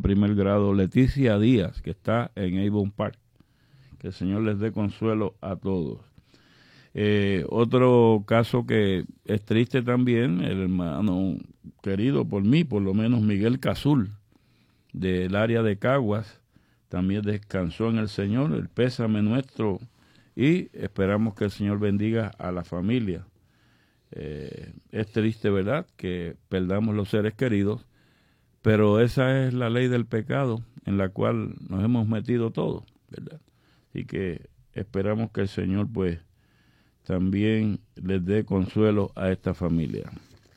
primer grado, Leticia Díaz, que está en Avon Park. Que el Señor les dé consuelo a todos. Otro caso que es triste también, el hermano querido por mí, por lo menos Miguel Cazul, del área de Caguas, también descansó en el Señor, el pésame nuestro, y esperamos que el Señor bendiga a la familia. Es triste, ¿verdad?, que perdamos los seres queridos, pero esa es la ley del pecado en la cual nos hemos metido todos, ¿verdad? Así que esperamos que el Señor, pues, también les dé consuelo a esta familia.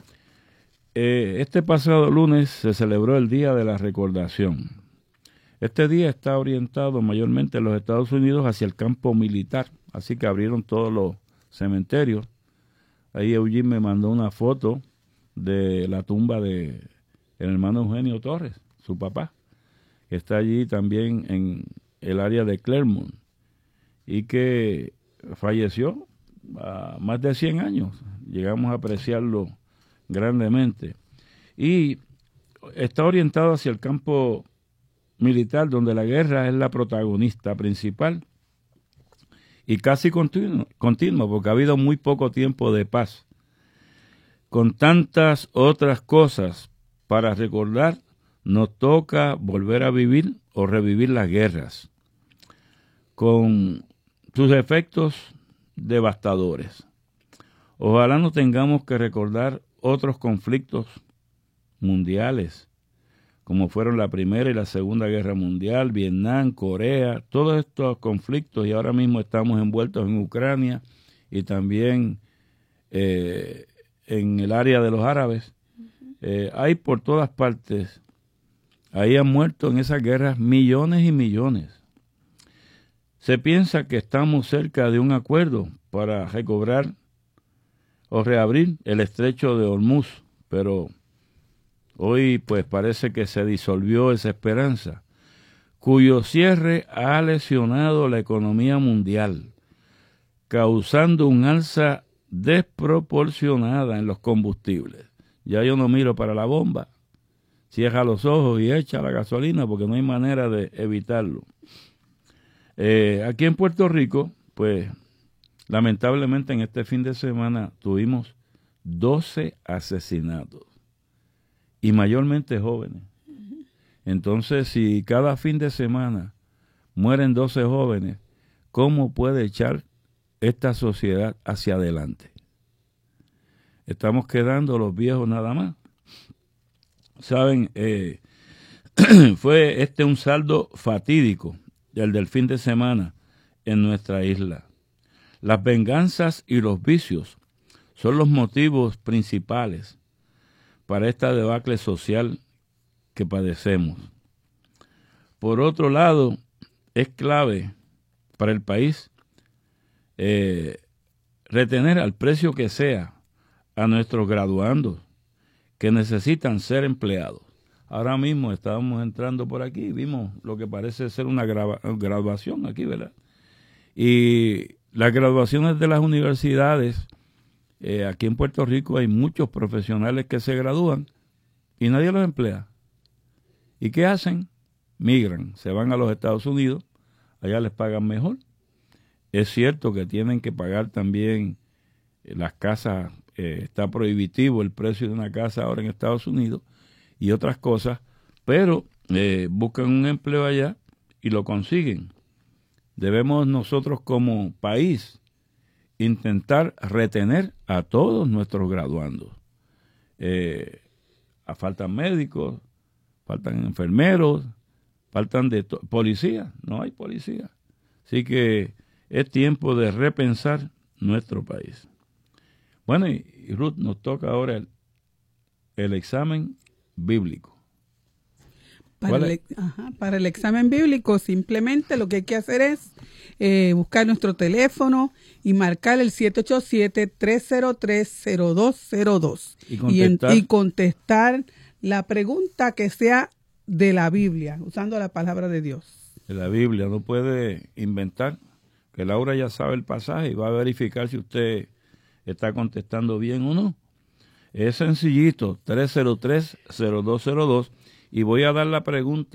Este pasado lunes se celebró el Día de la Recordación. Este día está orientado mayormente en los Estados Unidos hacia el campo militar, así que abrieron todos los cementerios. Ahí Eugene me mandó una foto de la tumba de el hermano Eugenio Torres, su papá, que está allí también en el área de Clermont y que falleció a más de 100 años. Llegamos a apreciarlo grandemente. Y está orientado hacia el campo militar, donde la guerra es la protagonista principal y casi continua, porque ha habido muy poco tiempo de paz. Con tantas otras cosas para recordar, nos toca volver a vivir o revivir las guerras, con sus efectos devastadores. Ojalá no tengamos que recordar otros conflictos mundiales, como fueron la Primera y la Segunda Guerra Mundial, Vietnam, Corea, todos estos conflictos, y ahora mismo estamos envueltos en Ucrania y también en el área de los árabes. Hay por todas partes, ahí han muerto en esas guerras millones y millones. Se piensa que estamos cerca de un acuerdo para recobrar o reabrir el estrecho de Hormuz, pero hoy pues parece que se disolvió esa esperanza, cuyo cierre ha lesionado la economía mundial, causando un alza desproporcionada en los combustibles. Ya yo no miro para la bomba, cierra los ojos y echa la gasolina porque no hay manera de evitarlo. Aquí en Puerto Rico, pues lamentablemente en este fin de semana tuvimos 12 asesinatos y mayormente jóvenes. Entonces, si cada fin de semana mueren 12 jóvenes, ¿cómo puede echar esta sociedad hacia adelante? Estamos quedando los viejos nada más. Saben, fue un saldo fatídico, el del fin de semana en nuestra isla. Las venganzas y los vicios son los motivos principales para esta debacle social que padecemos. Por otro lado, es clave para el país retener al precio que sea a nuestros graduandos que necesitan ser empleados. Ahora mismo estábamos entrando por aquí, vimos lo que parece ser una graduación aquí, ¿verdad? Y las graduaciones de las universidades, aquí en Puerto Rico hay muchos profesionales que se gradúan y nadie los emplea. ¿Y qué hacen? Migran, se van a los Estados Unidos, allá les pagan mejor. Es cierto que tienen que pagar también las casas, está prohibitivo el precio de una casa ahora en Estados Unidos y otras cosas, pero buscan un empleo allá y lo consiguen. Debemos nosotros como país intentar retener a todos nuestros graduandos. Faltan médicos, faltan enfermeros, faltan policías, no hay policía. Así que es tiempo de repensar nuestro país. Bueno, y Ruth, nos toca ahora el examen bíblico. Para el examen bíblico simplemente lo que hay que hacer es buscar nuestro teléfono y marcar el 787-303-0202 y contestar la pregunta que sea de la Biblia, usando la palabra de Dios. De la Biblia, no puede inventar, que Laura ya sabe el pasaje y va a verificar si usted está contestando bien o no. Es sencillito, 303-0202, y voy a dar la pregunta